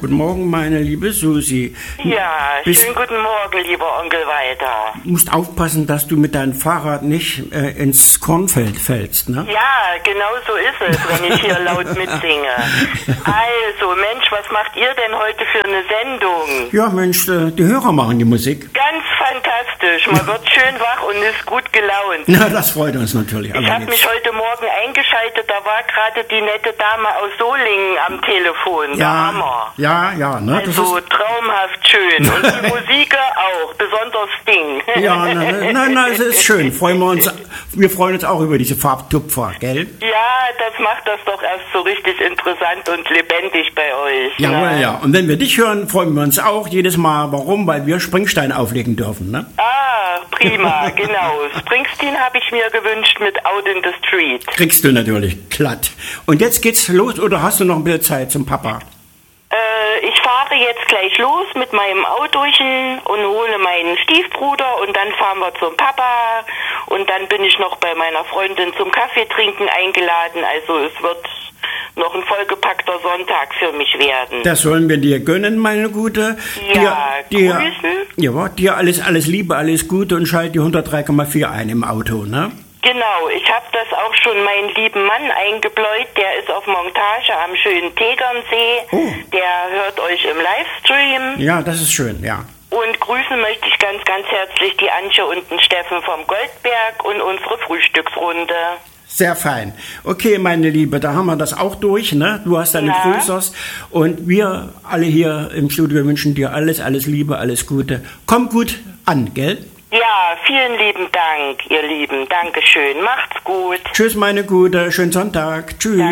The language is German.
Guten Morgen, meine liebe Susi. Ja, schönen guten Morgen, lieber Onkel Walter. Du musst aufpassen, dass du mit deinem Fahrrad nicht ins Kornfeld fällst, ne? Ja, genau so ist es, wenn ich hier laut mitsinge. Also, Mensch, was macht ihr denn heute für eine Sendung? Ja, Mensch, die Hörer machen die Musik. Ganz fantastisch. Man wird schön wach und ist gut gelaunt. Na, das freut uns natürlich. Ich habe mich heute Morgen eingeschaltet, da war gerade die nette Dame aus Solingen am Telefon. Der Hammer. Ja, ne? Also traumhaft schön. Und die Musik auch, besonders Ding. Ja, na, es ist schön. Wir freuen uns auch über diese Farbtupfer, gell? Ja, das macht das doch erst so richtig interessant und lebendig bei euch. Jawohl, ja. Und wenn wir dich hören, freuen wir uns auch jedes Mal. Warum? Weil wir Springstein auflegen dürfen, ne? Ah, prima, genau. Springsteen habe ich mir gewünscht mit Out in the Street. Kriegst du natürlich, glatt. Und jetzt geht's los, oder hast du noch ein bisschen Zeit zum Papa? Ich fahre jetzt gleich los mit meinem Autochen und hole meinen Stiefbruder und dann fahren wir zum Papa und dann bin ich noch bei meiner Freundin zum Kaffee trinken eingeladen. Also es wird noch ein vollgepackter Sonntag für mich werden. Das sollen wir dir gönnen, meine Gute. Ja, grüßen. Ja, dir alles Liebe, alles Gute und schalt die 103,4 ein im Auto, ne? Genau, ich habe das auch schon meinen lieben Mann eingebläut, der ist auf Montage am schönen Tegernsee, Der hört euch im Livestream. Ja, das ist schön, ja. Und grüßen möchte ich ganz, ganz herzlich die Antje und den Steffen vom Goldberg und unsere Frühstücksrunde. Sehr fein. Okay, meine Liebe, da haben wir das auch durch, ne? Du hast deine Grüßers und wir alle hier im Studio wünschen dir alles Liebe, alles Gute. Komm gut an, gell? Ja, vielen lieben Dank, ihr Lieben. Dankeschön. Macht's gut. Tschüss, meine Gute. Schönen Sonntag. Tschüss. Danke.